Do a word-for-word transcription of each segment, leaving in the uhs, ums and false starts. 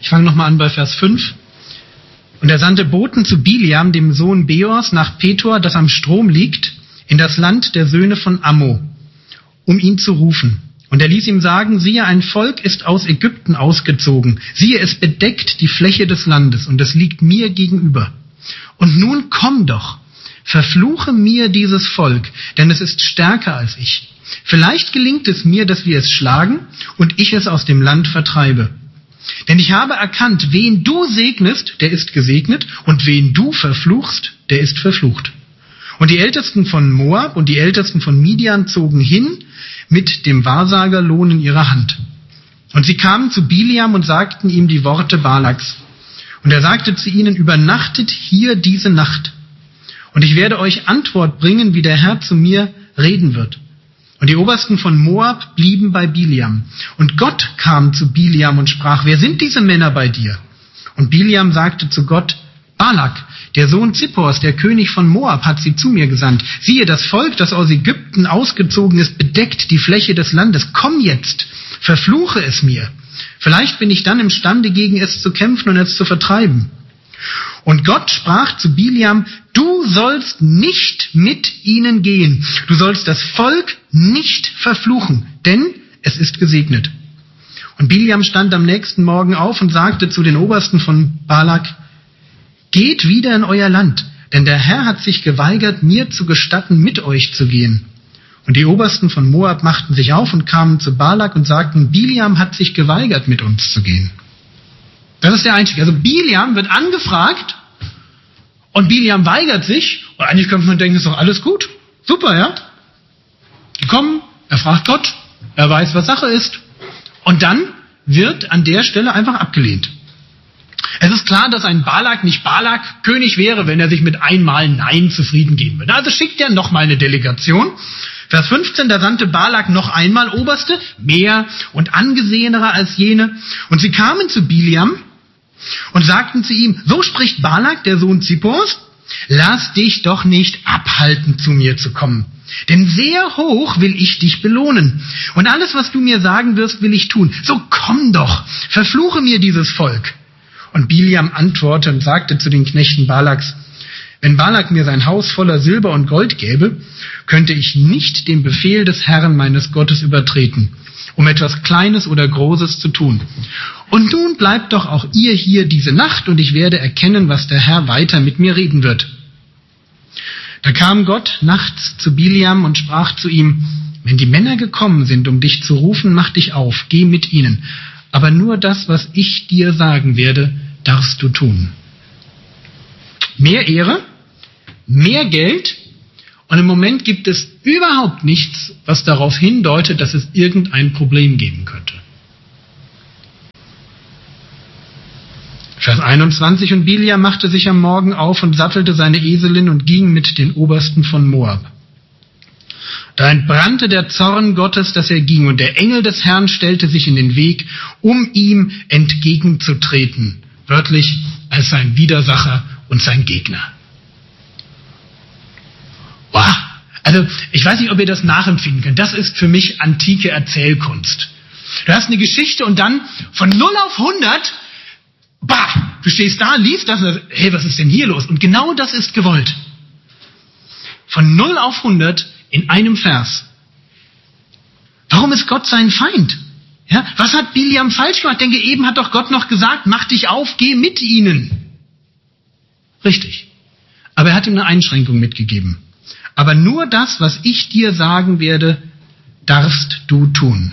Ich fange nochmal an bei Vers fünf. Und er sandte Boten zu Biliam, dem Sohn Beors, nach Petor, das am Strom liegt, in das Land der Söhne von Ammo, um ihn zu rufen. Und er ließ ihm sagen, siehe, ein Volk ist aus Ägypten ausgezogen. Siehe, es bedeckt die Fläche des Landes und es liegt mir gegenüber. Und nun komm doch, verfluche mir dieses Volk, denn es ist stärker als ich. Vielleicht gelingt es mir, dass wir es schlagen und ich es aus dem Land vertreibe. Denn ich habe erkannt, wen du segnest, der ist gesegnet, und wen du verfluchst, der ist verflucht. Und die Ältesten von Moab und die Ältesten von Midian zogen hin mit dem Wahrsagerlohn in ihrer Hand. Und sie kamen zu Biliam und sagten ihm die Worte Balaks. Und er sagte zu ihnen, übernachtet hier diese Nacht. Und ich werde euch Antwort bringen, wie der Herr zu mir reden wird. Und die Obersten von Moab blieben bei Biliam. Und Gott kam zu Biliam und sprach, wer sind diese Männer bei dir? Und Biliam sagte zu Gott, Balak, der Sohn Zippors, der König von Moab, hat sie zu mir gesandt. Siehe, das Volk, das aus Ägypten ausgezogen ist, bedeckt die Fläche des Landes. Komm jetzt, verfluche es mir. Vielleicht bin ich dann imstande, gegen es zu kämpfen und es zu vertreiben. Und Gott sprach zu Biliam, du sollst nicht mit ihnen gehen. Du sollst das Volk nicht verfluchen, denn es ist gesegnet. Und Biliam stand am nächsten Morgen auf und sagte zu den Obersten von Balak, geht wieder in euer Land, denn der Herr hat sich geweigert, mir zu gestatten, mit euch zu gehen. Und die Obersten von Moab machten sich auf und kamen zu Balak und sagten, Biliam hat sich geweigert, mit uns zu gehen. Das ist der Einstieg. Also Biliam wird angefragt und Biliam weigert sich. Und eigentlich könnte man denken, ist doch alles gut. Super, ja? Die kommen, er fragt Gott, er weiß, was Sache ist. Und dann wird an der Stelle einfach abgelehnt. Es ist klar, dass ein Balak nicht Balak König wäre, wenn er sich mit einmal Nein zufrieden geben würde. Also schickt er nochmal eine Delegation. Vers fünfzehn, da sandte Balak noch einmal Oberste, mehr und angesehenere als jene. Und sie kamen zu Biliam und sagten zu ihm, so spricht Balak, der Sohn Zippors, lass dich doch nicht abhalten, zu mir zu kommen. Denn sehr hoch will ich dich belohnen. Und alles, was du mir sagen wirst, will ich tun. So komm doch, verfluche mir dieses Volk. Und Biliam antwortete und sagte zu den Knechten Balaks, wenn Balak mir sein Haus voller Silber und Gold gäbe, könnte ich nicht den Befehl des Herrn meines Gottes übertreten, um etwas Kleines oder Großes zu tun. Und nun bleibt doch auch ihr hier diese Nacht, und ich werde erkennen, was der Herr weiter mit mir reden wird. Da kam Gott nachts zu Biliam und sprach zu ihm, wenn die Männer gekommen sind, um dich zu rufen, mach dich auf, geh mit ihnen. Aber nur das, was ich dir sagen werde, darfst du tun. Mehr Ehre, mehr Geld, und im Moment gibt es überhaupt nichts, was darauf hindeutet, dass es irgendein Problem geben könnte. Vers einundzwanzig, und Biliam machte sich am Morgen auf und sattelte seine Eselin und ging mit den Obersten von Moab. Da entbrannte der Zorn Gottes, dass er ging, und der Engel des Herrn stellte sich in den Weg, um ihm entgegenzutreten, wörtlich als sein Widersacher und sein Gegner. Wow. Also, ich weiß nicht, ob ihr das nachempfinden könnt. Das ist für mich antike Erzählkunst. Du hast eine Geschichte und dann von null auf hundert, bah, du stehst da, liest das und sagst, hey, was ist denn hier los? Und genau das ist gewollt. Von null auf hundert in einem Vers. Warum ist Gott sein Feind? Ja, was hat Biliam falsch gemacht? Ich denke, eben hat doch Gott noch gesagt, mach dich auf, geh mit ihnen. Richtig. Aber er hat ihm eine Einschränkung mitgegeben. Aber nur das, was ich dir sagen werde, darfst du tun.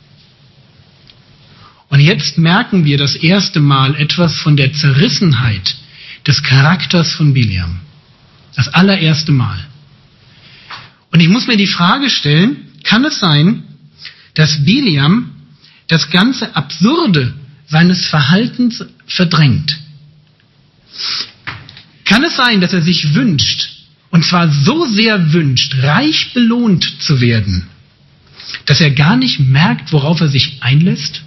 Und jetzt merken wir das erste Mal etwas von der Zerrissenheit des Charakters von Biliam. Das allererste Mal. Und ich muss mir die Frage stellen, kann es sein, dass Biliam das ganze Absurde seines Verhaltens verdrängt? Kann es sein, dass er sich wünscht, und zwar so sehr wünscht, reich belohnt zu werden, dass er gar nicht merkt, worauf er sich einlässt?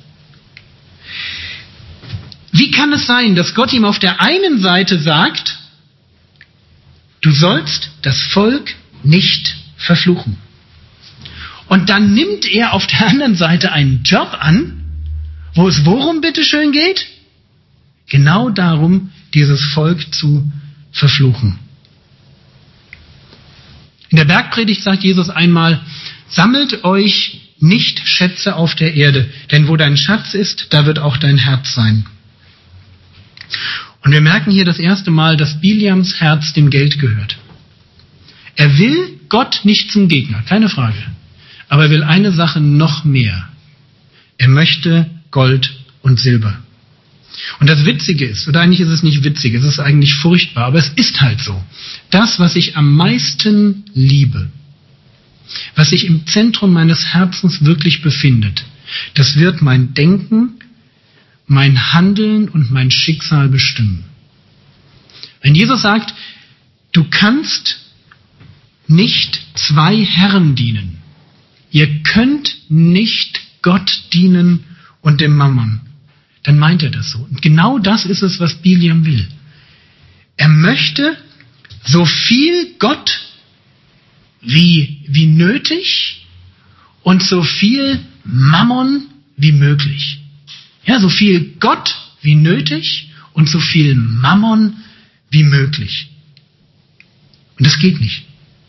Wie kann es sein, dass Gott ihm auf der einen Seite sagt, du sollst das Volk nicht verfluchen. Und dann nimmt er auf der anderen Seite einen Job an, wo es worum bitteschön geht? Genau darum, dieses Volk zu verfluchen. In der Bergpredigt sagt Jesus einmal, sammelt euch nicht Schätze auf der Erde, denn wo dein Schatz ist, da wird auch dein Herz sein. Und wir merken hier das erste Mal, dass Biliams Herz dem Geld gehört. Er will Gott nicht zum Gegner, keine Frage. Aber er will eine Sache noch mehr. Er möchte Gold und Silber. Und das Witzige ist, oder eigentlich ist es nicht witzig, es ist eigentlich furchtbar, aber es ist halt so. Das, was ich am meisten liebe, was sich im Zentrum meines Herzens wirklich befindet, das wird mein Denken, mein Handeln und mein Schicksal bestimmen. Wenn Jesus sagt, du kannst nicht zwei Herren dienen, ihr könnt nicht Gott dienen und dem Mammon, dann meint er das so. Und genau das ist es, was Biliam will. Er möchte so viel Gott wie, wie nötig und so viel Mammon wie möglich. Ja, so viel Gott wie nötig und so viel Mammon wie möglich. Und das geht nicht.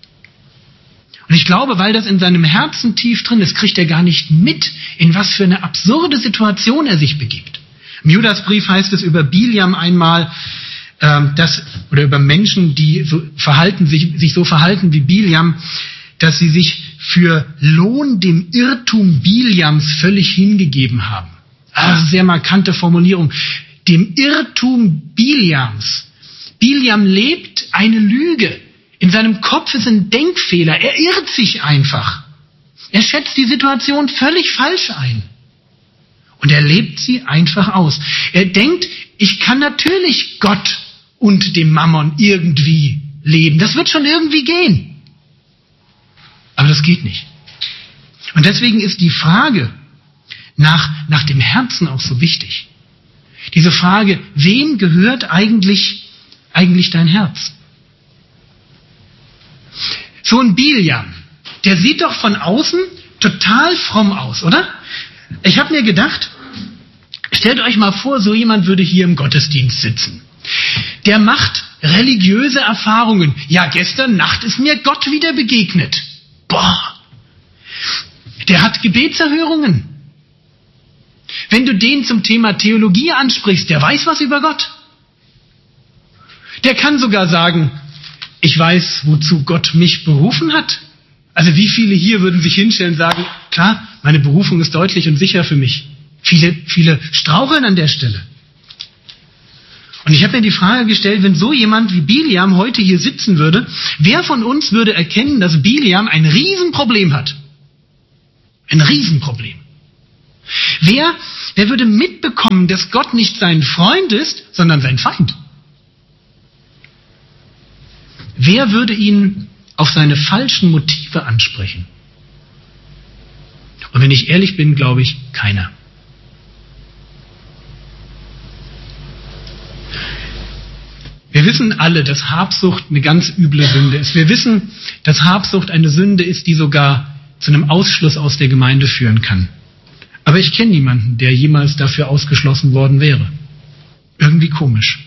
Und ich glaube, weil das in seinem Herzen tief drin ist, kriegt er gar nicht mit, in was für eine absurde Situation er sich begibt. Im Judasbrief heißt es über Biliam einmal, ähm, dass, oder über Menschen, die so verhalten, sich, sich so verhalten wie Biliam, dass sie sich für Lohn dem Irrtum Biliams völlig hingegeben haben. Ah, sehr markante Formulierung. Dem Irrtum Biliams. Biliam lebt eine Lüge. In seinem Kopf ist ein Denkfehler. Er irrt sich einfach. Er schätzt die Situation völlig falsch ein. Und er lebt sie einfach aus. Er denkt, ich kann natürlich Gott und dem Mammon irgendwie leben. Das wird schon irgendwie gehen. Aber das geht nicht. Und deswegen ist die Frage nach, nach dem Herzen auch so wichtig. Diese Frage, wem gehört eigentlich, eigentlich dein Herz? So ein Biliam, der sieht doch von außen total fromm aus, oder? Ich habe mir gedacht, stellt euch mal vor, so jemand würde hier im Gottesdienst sitzen. Der macht religiöse Erfahrungen. Ja, gestern Nacht ist mir Gott wieder begegnet. Boah. Der hat Gebetserhörungen. Wenn du den zum Thema Theologie ansprichst, der weiß was über Gott. Der kann sogar sagen, ich weiß, wozu Gott mich berufen hat. Also wie viele hier würden sich hinstellen und sagen, klar, meine Berufung ist deutlich und sicher für mich. Viele, viele straucheln an der Stelle. Und ich habe mir die Frage gestellt, wenn so jemand wie Biliam heute hier sitzen würde, wer von uns würde erkennen, dass Biliam ein Riesenproblem hat? Ein Riesenproblem. Wer, wer würde mitbekommen, dass Gott nicht sein Freund ist, sondern sein Feind? Wer würde ihn auf seine falschen Motive ansprechen? Und wenn ich ehrlich bin, glaube ich, keiner. Wir wissen alle, dass Habsucht eine ganz üble Sünde ist. Wir wissen, dass Habsucht eine Sünde ist, die sogar zu einem Ausschluss aus der Gemeinde führen kann. Aber ich kenne niemanden, der jemals dafür ausgeschlossen worden wäre. Irgendwie komisch.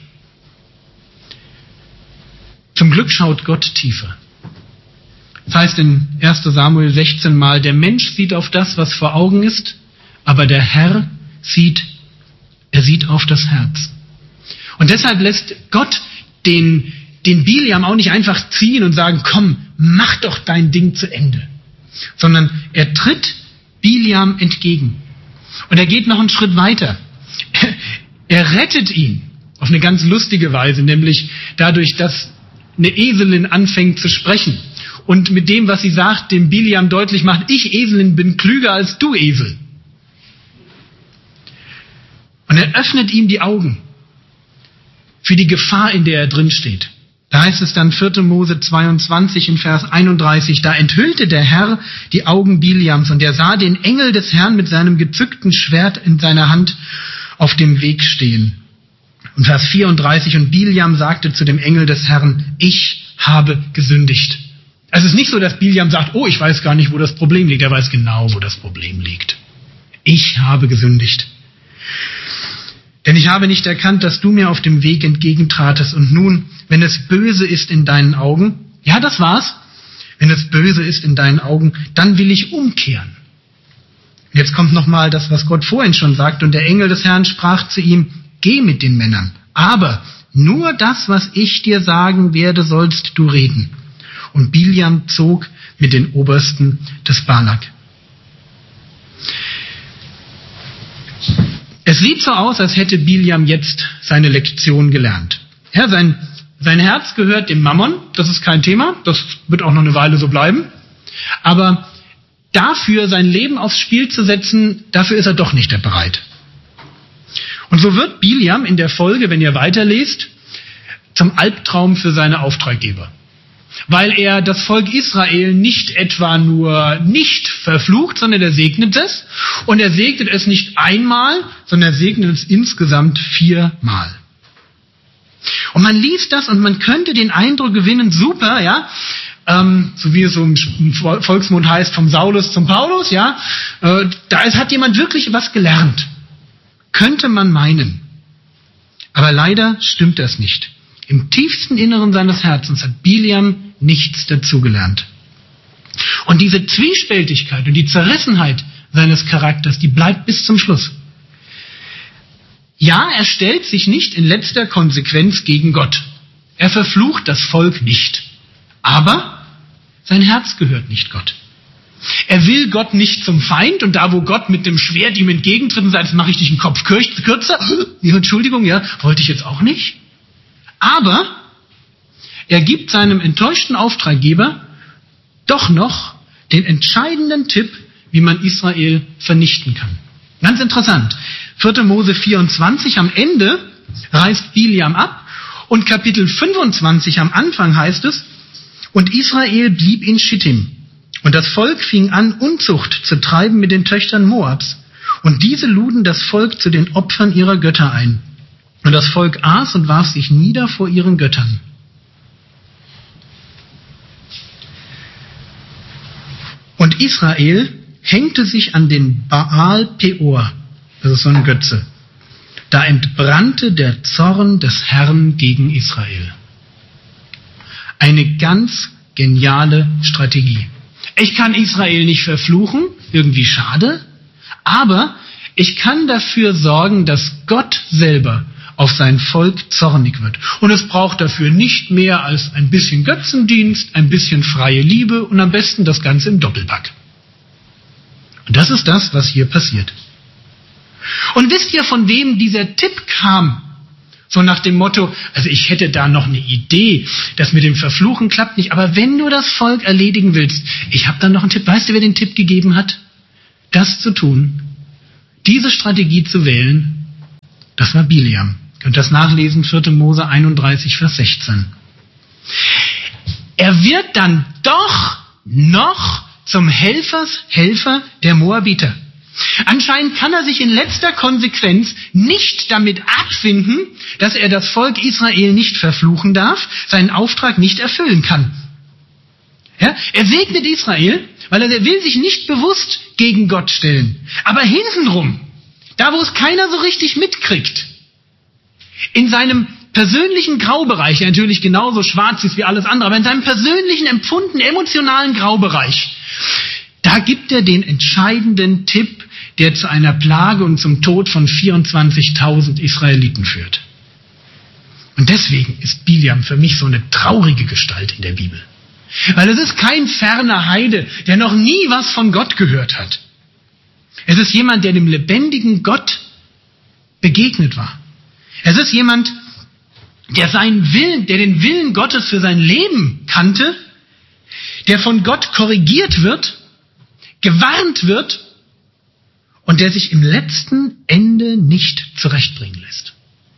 Zum Glück schaut Gott tiefer. Das heißt in erster Samuel sechzehn mal, der Mensch sieht auf das, was vor Augen ist, aber der Herr sieht, er sieht auf das Herz. Und deshalb lässt Gott den, den Biliam auch nicht einfach ziehen und sagen, komm, mach doch dein Ding zu Ende. Sondern er tritt Biliam entgegen. Und er geht noch einen Schritt weiter. Er rettet ihn auf eine ganz lustige Weise, nämlich dadurch, dass eine Eselin anfängt zu sprechen und mit dem, was sie sagt, dem Biliam deutlich macht, ich Eselin bin klüger als du Esel. Und er öffnet ihm die Augen für die Gefahr, in der er drin steht. Da heißt es dann vierte Mose zweiundzwanzig in Vers einunddreißig, da enthüllte der Herr die Augen Biliams und er sah den Engel des Herrn mit seinem gezückten Schwert in seiner Hand auf dem Weg stehen. Und Vers vierunddreißig, und Biliam sagte zu dem Engel des Herrn, ich habe gesündigt. Also es ist nicht so, dass Biliam sagt, oh, ich weiß gar nicht, wo das Problem liegt. Er weiß genau, wo das Problem liegt. Ich habe gesündigt. Denn ich habe nicht erkannt, dass du mir auf dem Weg entgegentratest. Und nun, wenn es böse ist in deinen Augen, ja, das war's, wenn es böse ist in deinen Augen, dann will ich umkehren. Und jetzt kommt nochmal das, was Gott vorhin schon sagt. Und der Engel des Herrn sprach zu ihm, geh mit den Männern, aber nur das, was ich dir sagen werde, sollst du reden. Und Biliam zog mit den Obersten des Balak. Es sieht so aus, als hätte Biliam jetzt seine Lektion gelernt. Ja, sein, sein Herz gehört dem Mammon, das ist kein Thema, das wird auch noch eine Weile so bleiben. Aber dafür sein Leben aufs Spiel zu setzen, dafür ist er doch nicht bereit. Und so wird Biliam in der Folge, wenn ihr weiterlest, zum Albtraum für seine Auftraggeber. Weil er das Volk Israel nicht etwa nur nicht verflucht, sondern er segnet es. Und er segnet es nicht einmal, sondern er segnet es insgesamt viermal. Und man liest das und man könnte den Eindruck gewinnen, super, ja, ähm, so wie es so im Volksmund heißt, vom Saulus zum Paulus, ja, äh, da ist, hat jemand wirklich was gelernt. Könnte man meinen. Aber leider stimmt das nicht. Im tiefsten Inneren seines Herzens hat Biliam nichts dazugelernt. Und diese Zwiespältigkeit und die Zerrissenheit seines Charakters, die bleibt bis zum Schluss. Ja, er stellt sich nicht in letzter Konsequenz gegen Gott. Er verflucht das Volk nicht. Aber sein Herz gehört nicht Gott. Er will Gott nicht zum Feind und da, wo Gott mit dem Schwert ihm entgegentritt und sagt, jetzt mache ich dich einen Kopf kürzer, Entschuldigung, ja, wollte ich jetzt auch nicht. Aber er gibt seinem enttäuschten Auftraggeber doch noch den entscheidenden Tipp, wie man Israel vernichten kann. Ganz interessant. vierte Mose vierundzwanzig, am Ende reist Biliam ab und Kapitel fünfundzwanzig am Anfang heißt es, und Israel blieb in Schittim. Und das Volk fing an, Unzucht zu treiben mit den Töchtern Moabs. Und diese luden das Volk zu den Opfern ihrer Götter ein. Und das Volk aß und warf sich nieder vor ihren Göttern. Und Israel hängte sich an den Baal Peor, das ist so ein Götze. Da entbrannte der Zorn des Herrn gegen Israel. Eine ganz geniale Strategie. Ich kann Israel nicht verfluchen, irgendwie schade, aber ich kann dafür sorgen, dass Gott selber auf sein Volk zornig wird. Und es braucht dafür nicht mehr als ein bisschen Götzendienst, ein bisschen freie Liebe und am besten das Ganze im Doppelpack. Und das ist das, was hier passiert. Und wisst ihr, von wem dieser Tipp kam? So nach dem Motto, also ich hätte da noch eine Idee, das mit dem Verfluchen klappt nicht, aber wenn du das Volk erledigen willst, ich habe da noch einen Tipp. Weißt du, wer den Tipp gegeben hat? Das zu tun, diese Strategie zu wählen, das war Biliam. Könnt das nachlesen, vierte Mose einunddreißig, Vers sechzehn. Er wird dann doch noch zum Helfershelfer der Moabiter. Anscheinend kann er sich in letzter Konsequenz nicht damit abfinden, dass er das Volk Israel nicht verfluchen darf, seinen Auftrag nicht erfüllen kann. Ja? Er segnet Israel, weil er will sich nicht bewusst gegen Gott stellen. Aber hintenrum, da wo es keiner so richtig mitkriegt, in seinem persönlichen Graubereich, der natürlich genauso schwarz ist wie alles andere, aber in seinem persönlichen, empfundenen, emotionalen Graubereich, da gibt er den entscheidenden Tipp, der zu einer Plage und zum Tod von vierundzwanzigtausend Israeliten führt. Und deswegen ist Biliam für mich so eine traurige Gestalt in der Bibel. Weil es ist kein ferner Heide, der noch nie was von Gott gehört hat. Es ist jemand, der dem lebendigen Gott begegnet war. Es ist jemand, der seinen Willen, der den Willen Gottes für sein Leben kannte, der von Gott korrigiert wird, gewarnt wird und der sich im letzten Ende nicht zurechtbringen lässt.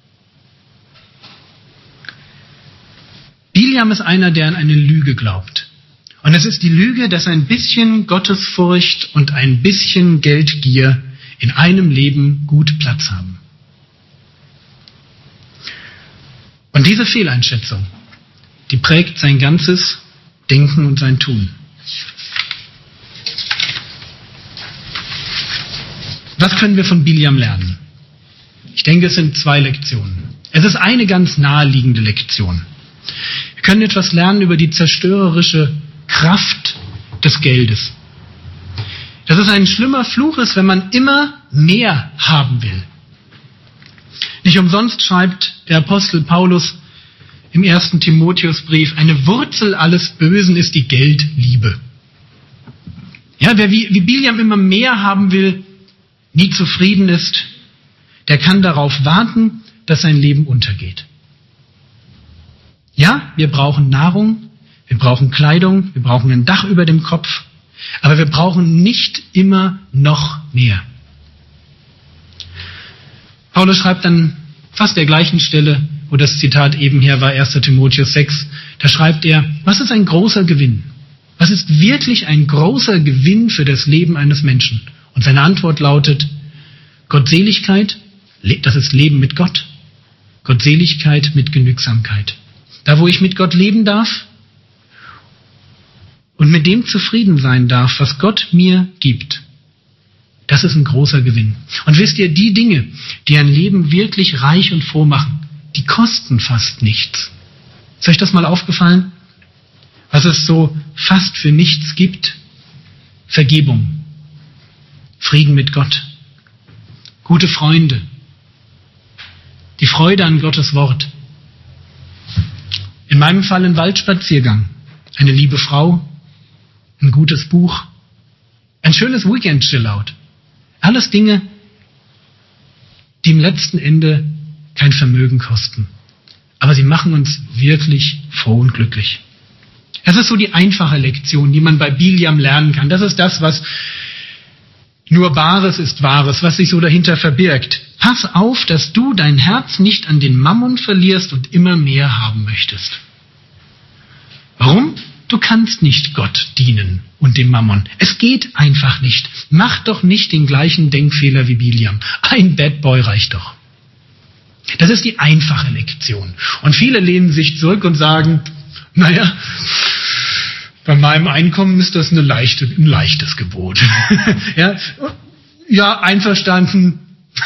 Biliam ist einer, der an eine Lüge glaubt. Und es ist die Lüge, dass ein bisschen Gottesfurcht und ein bisschen Geldgier in einem Leben gut Platz haben. Und diese Fehleinschätzung, die prägt sein ganzes Denken und sein Tun. Was können wir von Biliam lernen? Ich denke, es sind zwei Lektionen. Es ist eine ganz naheliegende Lektion. Wir können etwas lernen über die zerstörerische Kraft des Geldes. Dass es ein schlimmer Fluch ist, wenn man immer mehr haben will. Nicht umsonst schreibt der Apostel Paulus im ersten Timotheusbrief, eine Wurzel alles Bösen ist die Geldliebe. Ja, wer wie, wie Biliam immer mehr haben will, nie zufrieden ist, der kann darauf warten, dass sein Leben untergeht. Ja, wir brauchen Nahrung, wir brauchen Kleidung, wir brauchen ein Dach über dem Kopf, aber wir brauchen nicht immer noch mehr. Paulus schreibt an fast der gleichen Stelle, wo das Zitat eben her war, erster Timotheus sechs, da schreibt er, was ist ein großer Gewinn? Was ist wirklich ein großer Gewinn für das Leben eines Menschen? Und seine Antwort lautet, Gottseligkeit, das ist Leben mit Gott, Gottseligkeit mit Genügsamkeit. Da, wo ich mit Gott leben darf und mit dem zufrieden sein darf, was Gott mir gibt, das ist ein großer Gewinn. Und wisst ihr, die Dinge, die ein Leben wirklich reich und froh machen, die kosten fast nichts. Ist euch das mal aufgefallen? Was es so fast für nichts gibt? Vergebung, Frieden mit Gott, gute Freunde, die Freude an Gottes Wort. In meinem Fall ein Waldspaziergang, eine liebe Frau, ein gutes Buch, ein schönes Weekend-Chillout. Alles Dinge, die im letzten Ende kein Vermögen kosten. Aber sie machen uns wirklich froh und glücklich. Das ist so die einfache Lektion, die man bei Biliam lernen kann. Das ist das, was nur Bares ist Wahres, was sich so dahinter verbirgt. Pass auf, dass du dein Herz nicht an den Mammon verlierst und immer mehr haben möchtest. Warum? Du kannst nicht Gott dienen und dem Mammon. Es geht einfach nicht. Mach doch nicht den gleichen Denkfehler wie Biliam. Ein Bad Boy reicht doch. Das ist die einfache Lektion. Und viele lehnen sich zurück und sagen, naja, bei meinem Einkommen ist das eine leichte, ein leichtes Gebot. ja, ja, einverstanden.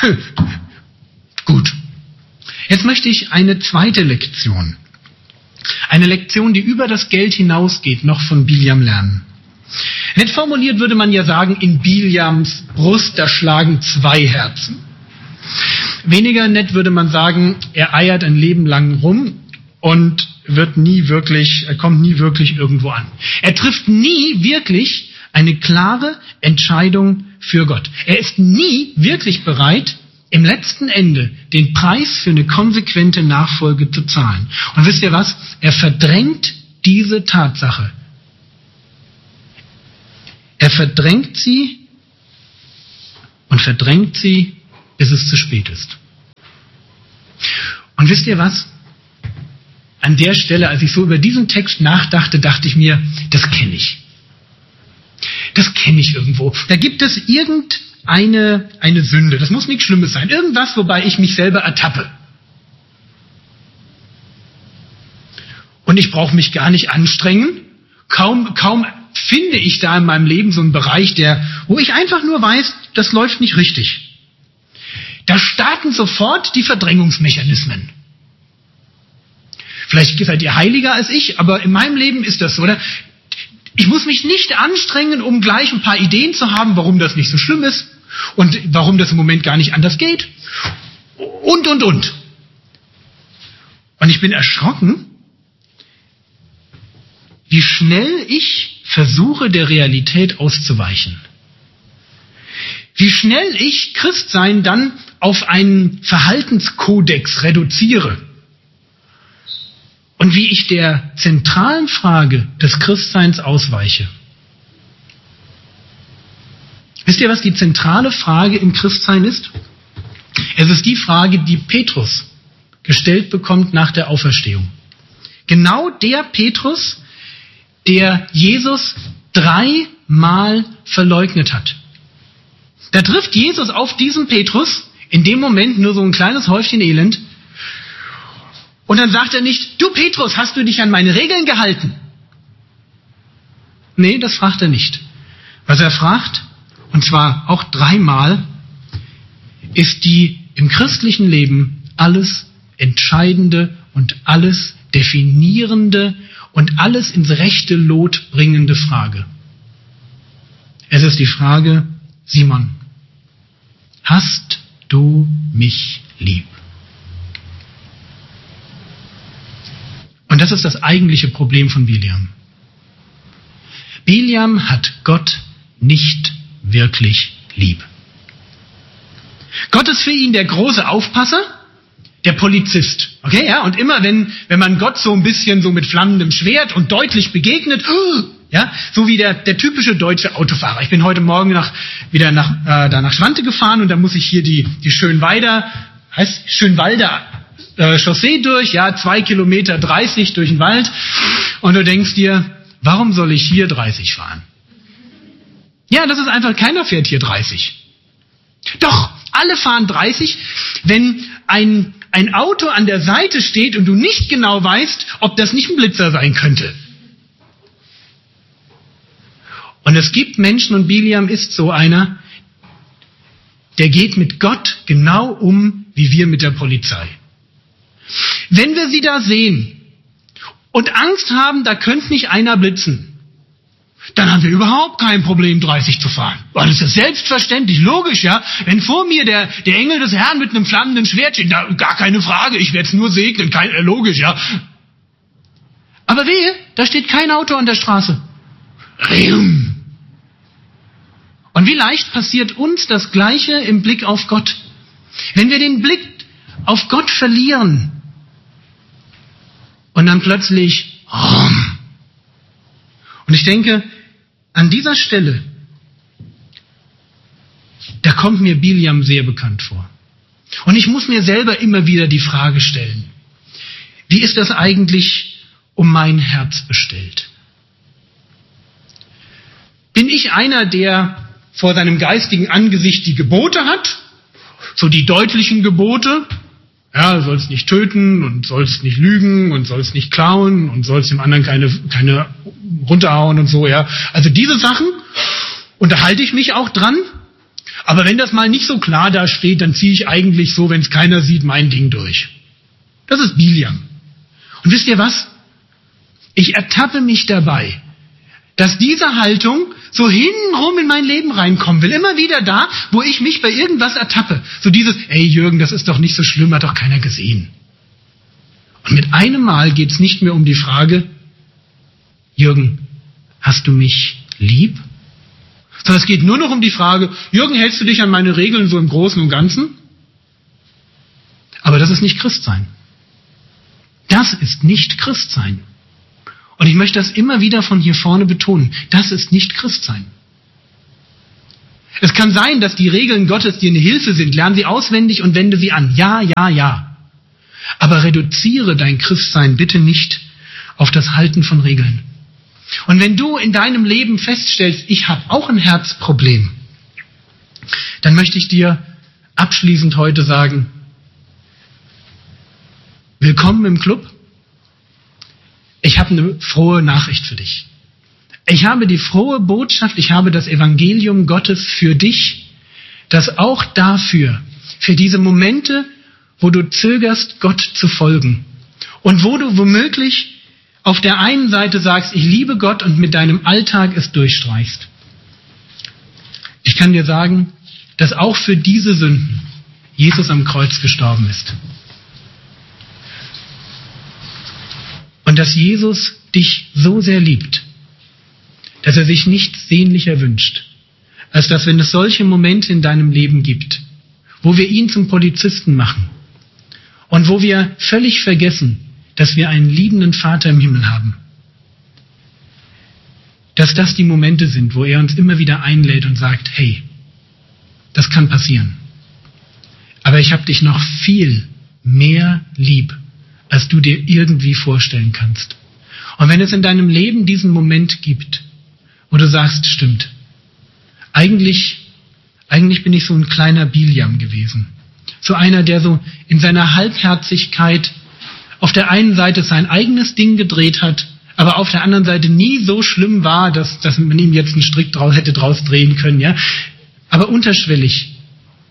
Gut. Jetzt möchte ich eine zweite Lektion, eine Lektion, die über das Geld hinausgeht, noch von Biliam lernen. Nett formuliert würde man ja sagen, in Biliams Brust, da schlagen zwei Herzen. Weniger nett würde man sagen, er eiert ein Leben lang rum und wird nie wirklich, er kommt nie wirklich irgendwo an. Er trifft nie wirklich eine klare Entscheidung für Gott. Er ist nie wirklich bereit, im letzten Ende den Preis für eine konsequente Nachfolge zu zahlen. Und wisst ihr was? Er verdrängt diese Tatsache. Er verdrängt sie und verdrängt sie, bis es zu spät ist. Und wisst ihr was? An der Stelle, als ich so über diesen Text nachdachte, dachte ich mir, das kenne ich. Das kenne ich irgendwo. Da gibt es irgendeine eine Sünde. Das muss nichts Schlimmes sein. Irgendwas, wobei ich mich selber ertappe. Und ich brauche mich gar nicht anstrengen. Kaum, kaum finde ich da in meinem Leben so einen Bereich, der, wo ich einfach nur weiß, das läuft nicht richtig. Da starten sofort die Verdrängungsmechanismen. Vielleicht seid ihr heiliger als ich, aber in meinem Leben ist das so. Oder? Ich muss mich nicht anstrengen, um gleich ein paar Ideen zu haben, warum das nicht so schlimm ist und warum das im Moment gar nicht anders geht. Und, und, und. Und ich bin erschrocken, wie schnell ich versuche, der Realität auszuweichen. Wie schnell ich Christsein dann auf einen Verhaltenskodex reduziere. Und wie ich der zentralen Frage des Christseins ausweiche. Wisst ihr, was die zentrale Frage im Christsein ist? Es ist die Frage, die Petrus gestellt bekommt nach der Auferstehung. Genau der Petrus, der Jesus dreimal verleugnet hat. Da trifft Jesus auf diesen Petrus, in dem Moment nur so ein kleines Häufchen Elend. Und dann sagt er nicht, du Petrus, hast du dich an meine Regeln gehalten? Nee, das fragt er nicht. Was er fragt, und zwar auch dreimal, ist die im christlichen Leben alles Entscheidende und alles Definierende und alles ins rechte Lot bringende Frage. Es ist die Frage, Simon, hast du mich lieb? Und das ist das eigentliche Problem von Bileam. Bileam hat Gott nicht wirklich lieb. Gott ist für ihn der große Aufpasser, der Polizist. Okay, ja, und immer wenn, wenn man Gott so ein bisschen so mit flammendem Schwert und deutlich begegnet, ja, so wie der, der typische deutsche Autofahrer. Ich bin heute Morgen nach, wieder nach, äh, da nach Schwante gefahren und da muss ich hier die, die Schönwalder, heißt Schönwalder äh, Chaussee durch, ja, zwei Kilometer dreißig durch den Wald. Und du denkst dir, warum soll ich hier dreißig fahren? Ja, das ist einfach, keiner fährt hier dreißig. Doch, alle fahren dreißig, wenn ein, ein Auto an der Seite steht und du nicht genau weißt, ob das nicht ein Blitzer sein könnte. Und es gibt Menschen, und Bileam ist so einer, der geht mit Gott genau um, wie wir mit der Polizei. Wenn wir sie da sehen und Angst haben, da könnte nicht einer blitzen, dann haben wir überhaupt kein Problem, dreißig zu fahren. Weil das ist selbstverständlich, logisch, ja. Wenn vor mir der, der Engel des Herrn mit einem flammenden Schwert steht, da, gar keine Frage, ich werde es nur segnen, kein, äh, logisch, ja. Aber wehe, da steht kein Auto an der Straße. Rium. Und wie leicht passiert uns das Gleiche im Blick auf Gott? Wenn wir den Blick auf Gott verlieren und dann plötzlich, oh. Und ich denke, an dieser Stelle, da kommt mir Bileam sehr bekannt vor. Und ich muss mir selber immer wieder die Frage stellen, wie ist das eigentlich um mein Herz bestellt? Bin ich einer, der vor seinem geistigen Angesicht die Gebote hat, so die deutlichen Gebote, ja, sollst nicht töten und sollst nicht lügen und sollst nicht klauen und sollst dem anderen keine, keine runterhauen und so, ja. Also diese Sachen unterhalte ich mich auch dran. Aber wenn das mal nicht so klar da steht, dann ziehe ich eigentlich so, wenn es keiner sieht, mein Ding durch. Das ist Bileam. Und wisst ihr was? Ich ertappe mich dabei, dass diese Haltung so hintenrum in mein Leben reinkommen will. Immer wieder da, wo ich mich bei irgendwas ertappe. So dieses, ey Jürgen, das ist doch nicht so schlimm, hat doch keiner gesehen. Und mit einem Mal geht es nicht mehr um die Frage, Jürgen, hast du mich lieb? Sondern es geht nur noch um die Frage, Jürgen, hältst du dich an meine Regeln so im Großen und Ganzen? Aber das ist nicht Christsein. Das ist nicht Christsein. Und ich möchte das immer wieder von hier vorne betonen. Das ist nicht Christsein. Es kann sein, dass die Regeln Gottes dir eine Hilfe sind. Lern sie auswendig und wende sie an. Ja, ja, ja. Aber reduziere dein Christsein bitte nicht auf das Halten von Regeln. Und wenn du in deinem Leben feststellst, ich habe auch ein Herzproblem, dann möchte ich dir abschließend heute sagen, willkommen im Club. Ich habe eine frohe Nachricht für dich. Ich habe die frohe Botschaft, ich habe das Evangelium Gottes für dich, das auch dafür, für diese Momente, wo du zögerst, Gott zu folgen und wo du womöglich auf der einen Seite sagst, ich liebe Gott und mit deinem Alltag es durchstreichst. Ich kann dir sagen, dass auch für diese Sünden Jesus am Kreuz gestorben ist. Und dass Jesus dich so sehr liebt, dass er sich nichts sehnlicher wünscht, als dass, wenn es solche Momente in deinem Leben gibt, wo wir ihn zum Polizisten machen und wo wir völlig vergessen, dass wir einen liebenden Vater im Himmel haben, dass das die Momente sind, wo er uns immer wieder einlädt und sagt, hey, das kann passieren, aber ich habe dich noch viel mehr lieb, als du dir irgendwie vorstellen kannst. Und wenn es in deinem Leben diesen Moment gibt, wo du sagst, stimmt, eigentlich, eigentlich bin ich so ein kleiner Bileam gewesen. So einer, der so in seiner Halbherzigkeit auf der einen Seite sein eigenes Ding gedreht hat, aber auf der anderen Seite nie so schlimm war, dass, dass man ihm jetzt einen Strick draus, hätte draus drehen können, ja. Aber unterschwellig,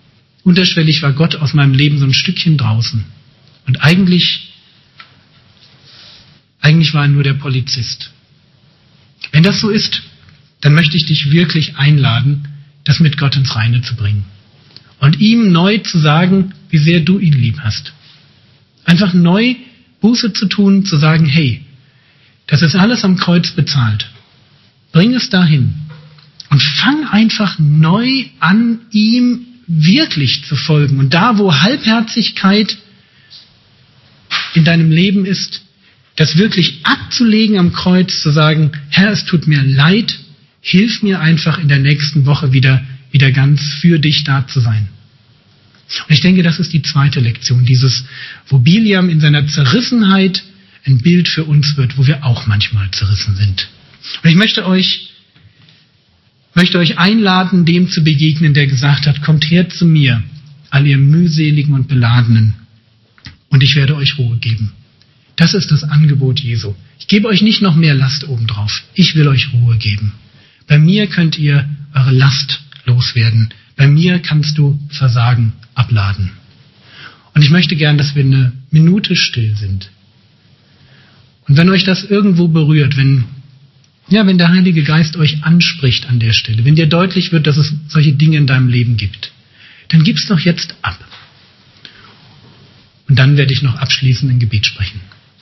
unterschwellig war Gott aus meinem Leben so ein Stückchen draußen. Und eigentlich, eigentlich war er nur der Polizist. Wenn das so ist, dann möchte ich dich wirklich einladen, das mit Gott ins Reine zu bringen. Und ihm neu zu sagen, wie sehr du ihn lieb hast. Einfach neu Buße zu tun, zu sagen, hey, das ist alles am Kreuz bezahlt. Bring es dahin und fang einfach neu an, ihm wirklich zu folgen. Und da, wo Halbherzigkeit in deinem Leben ist, das wirklich abzulegen am Kreuz, zu sagen, Herr, es tut mir leid, hilf mir einfach in der nächsten Woche wieder, wieder ganz für dich da zu sein. Und ich denke, das ist die zweite Lektion, dieses, wo Biliam in seiner Zerrissenheit ein Bild für uns wird, wo wir auch manchmal zerrissen sind. Und ich möchte euch, möchte euch einladen, dem zu begegnen, der gesagt hat, kommt her zu mir, all ihr mühseligen und Beladenen, und ich werde euch Ruhe geben. Das ist das Angebot Jesu. Ich gebe euch nicht noch mehr Last obendrauf. Ich will euch Ruhe geben. Bei mir könnt ihr eure Last loswerden. Bei mir kannst du Versagen abladen. Und ich möchte gern, dass wir eine Minute still sind. Und wenn euch das irgendwo berührt, wenn, ja, wenn der Heilige Geist euch anspricht an der Stelle, wenn dir deutlich wird, dass es solche Dinge in deinem Leben gibt, dann gib's doch jetzt ab. Und dann werde ich noch abschließend ein Gebet sprechen.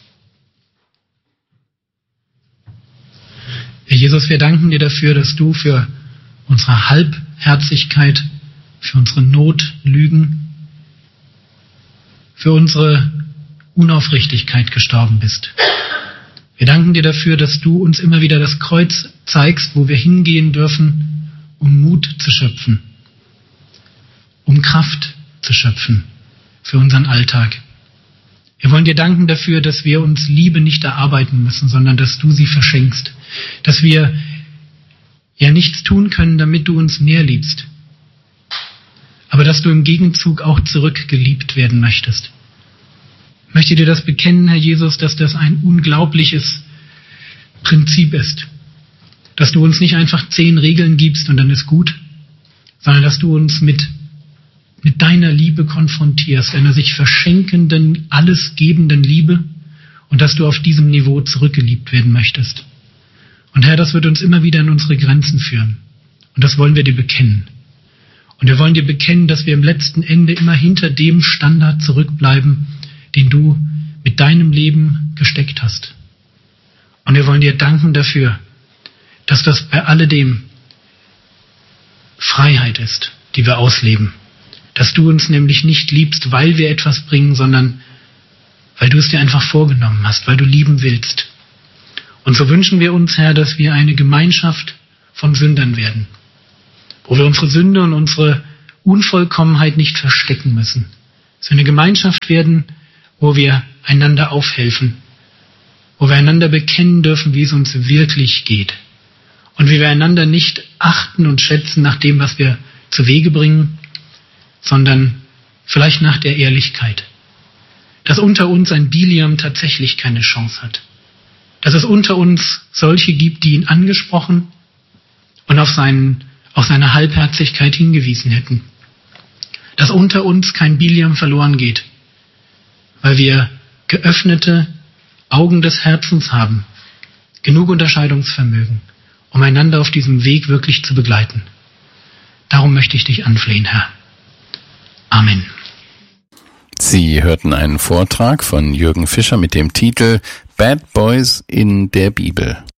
Herr Jesus, wir danken dir dafür, dass du für unsere Halbherzigkeit, für unsere Notlügen, für unsere Unaufrichtigkeit gestorben bist. Wir danken dir dafür, dass du uns immer wieder das Kreuz zeigst, wo wir hingehen dürfen, um Mut zu schöpfen, um Kraft zu schöpfen für unseren Alltag. Wir wollen dir danken dafür, dass wir uns Liebe nicht erarbeiten müssen, sondern dass du sie verschenkst. Dass wir ja nichts tun können, damit du uns mehr liebst. Aber dass du im Gegenzug auch zurückgeliebt werden möchtest. Ich möchte dir das bekennen, Herr Jesus, dass das ein unglaubliches Prinzip ist. Dass du uns nicht einfach zehn Regeln gibst und dann ist gut, sondern dass du uns mit mit deiner Liebe konfrontierst, einer sich verschenkenden, alles gebenden Liebe, und dass du auf diesem Niveau zurückgeliebt werden möchtest. Und Herr, das wird uns immer wieder in unsere Grenzen führen. Und das wollen wir dir bekennen. Und wir wollen dir bekennen, dass wir im letzten Ende immer hinter dem Standard zurückbleiben, den du mit deinem Leben gesteckt hast. Und wir wollen dir danken dafür, dass das bei alledem Freiheit ist, die wir ausleben. Dass du uns nämlich nicht liebst, weil wir etwas bringen, sondern weil du es dir einfach vorgenommen hast, weil du lieben willst. Und so wünschen wir uns, Herr, dass wir eine Gemeinschaft von Sündern werden, wo wir unsere Sünde und unsere Unvollkommenheit nicht verstecken müssen. Dass wir eine Gemeinschaft werden, wo wir einander aufhelfen, wo wir einander bekennen dürfen, wie es uns wirklich geht. Und wie wir einander nicht achten und schätzen nach dem, was wir zu Wege bringen, sondern vielleicht nach der Ehrlichkeit. Dass unter uns ein Biliam tatsächlich keine Chance hat. Dass es unter uns solche gibt, die ihn angesprochen und auf, seinen, auf seine Halbherzigkeit hingewiesen hätten. Dass unter uns kein Biliam verloren geht, weil wir geöffnete Augen des Herzens haben, genug Unterscheidungsvermögen, um einander auf diesem Weg wirklich zu begleiten. Darum möchte ich dich anflehen, Herr. Amen. Sie hörten einen Vortrag von Jürgen Fischer mit dem Titel Bad Boys in der Bibel.